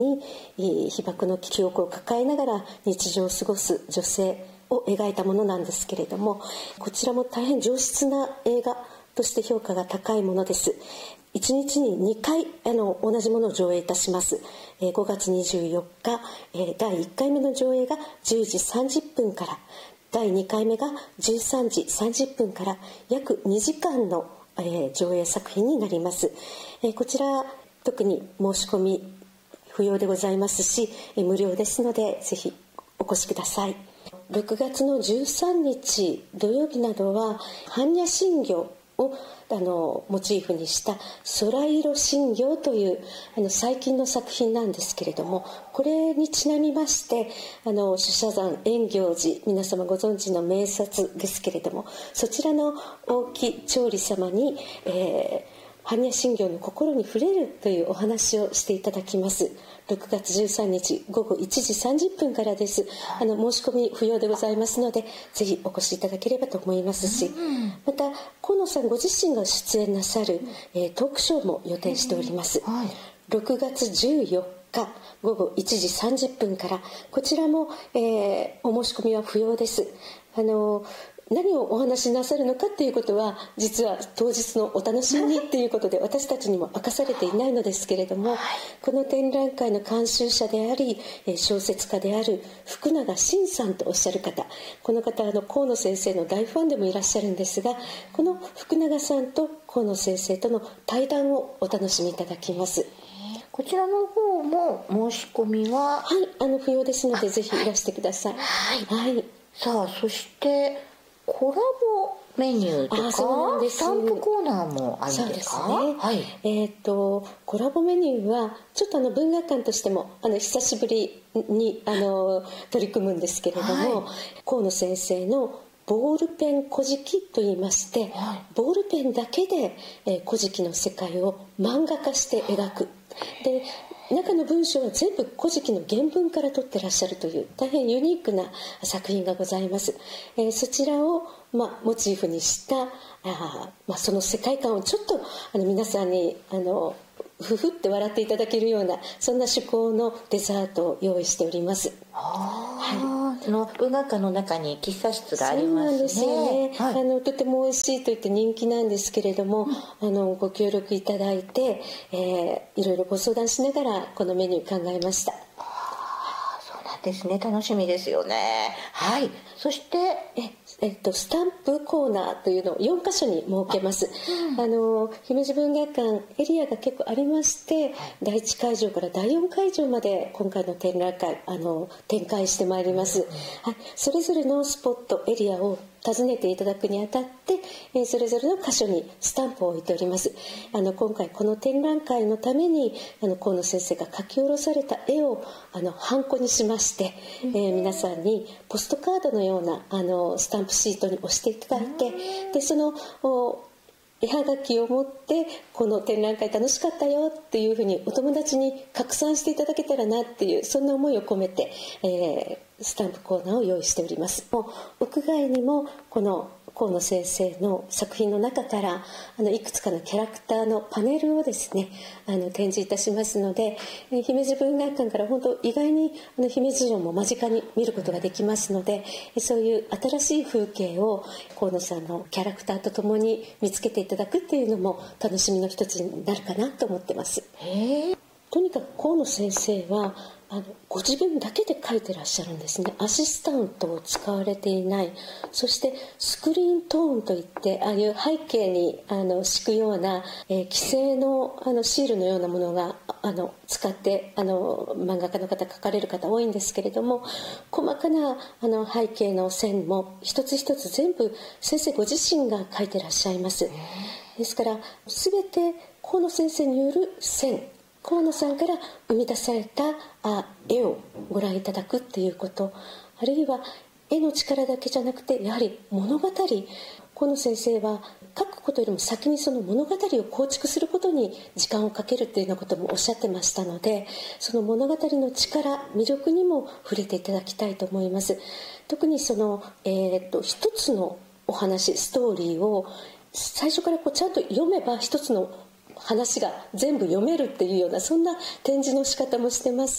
に被爆の記憶を抱えながら日常を過ごす女性を描いたものなんですけれども、こちらも大変上質な映画として評価が高いものです。1日に2回同じものを上映いたします。5月24日、第1回目の上映が10時30分から、第2回目が13時30分から約2時間の、上映作品になります。こちら特に申し込み不要でございますし、無料ですのでぜひお越しください。6月の13日土曜日などは般若心経をモチーフにした空色心経という最近の作品なんですけれども、これにちなみまして取捨山円行寺、皆様ご存知の名刹ですけれども、そちらの大木長理様に、般若心経の心に触れるというお話をしていただきます。6月13日午後1時30分からです。申し込み不要でございますのでぜひお越しいただければと思いますし、また河野さんご自身が出演なさる、トークショーも予定しております。6月14日午後1時30分から、こちらも、お申し込みは不要です。何をお話しなさるのかっていうことは実は当日のお楽しみにっていうことで私たちにも明かされていないのですけれども、この展覧会の監修者であり小説家である福永伸さんとおっしゃる方、この方河野先生の大ファンでもいらっしゃるんですが、この福永さんと河野先生との対談をお楽しみいただきます。 こちらの方も申し込みは不要ですのでぜひいらしてください。 さあ、そしてコラボメニューとかスタンプコーナーもあるんですか？ コラボメニューはちょっと文学館としても久しぶりに取り組むんですけれども、河野先生のボールペン古事記といいまして、ボールペンだけで古事記の世界を漫画化して描く。で中の文章は全部古事記の原文から取ってらっしゃるという大変ユニークな作品がございます。そちらを、モチーフにしたその世界観をちょっと皆さんにふふって笑っていただけるようなそんな趣向のデザートを用意しております。 その文学館の中に喫茶室がありますね。そうなんですよね。 とても美味しいといって人気なんですけれども、ご協力いただいて、いろいろご相談しながらこのメニュー考えました。 そうなんですね。楽しみですよね。そしてスタンプコーナーというのを4カ所に設けます。姫路文学館エリアが結構ありまして、第1会場から第4会場まで今回の展覧会展開してまいります。それぞれのスポットエリアを訪ねていただくにあたって、それぞれの箇所にスタンプを置いております。今回この展覧会のために河野先生が描き下ろされた絵をハンコにしまして、皆さんにポストカードのようなスタンプシートに押していただいて、でその絵はがきを持ってこの展覧会楽しかったよっていうふうにお友達に拡散していただけたらなっていうそんな思いを込めて、スタンプコーナーを用意しております。屋外にもこの河野先生の作品の中からいくつかのキャラクターのパネルをですね展示いたしますので、姫路文学館から本当意外に姫路城も間近に見ることができますので、そういう新しい風景を河野さんのキャラクターとともに見つけていただくっていうのも楽しみの一つになるかなと思ってます。とにかく河野先生はご自分だけで描いてらっしゃるんですね。アシスタントを使われていない。そしてスクリーントーンといってああいう背景に敷くような、既製のシールのようなものが使って漫画家の方描かれる方多いんですけれども、細かな背景の線も一つ一つ全部先生ご自身が描いてらっしゃいます。ですから全て河野先生による線、河野さんから生み出された絵をご覧いただくっていうこと、あるいは絵の力だけじゃなくてやはり物語、河野先生は書くことよりも先にその物語を構築することに時間をかけるというようなこともおっしゃってましたので、その物語の力、魅力にも触れていただきたいと思います。特にその、一つのお話、ストーリーを最初からちゃんと読めば一つの話が全部読めるっていうようなそんな展示の仕方もしてます